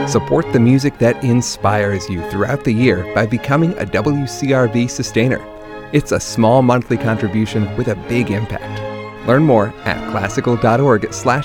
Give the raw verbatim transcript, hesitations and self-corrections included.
Support the music that inspires you throughout the year by becoming a W C R V sustainer. It's a small monthly contribution with a big impact. Learn more at classical dot org slash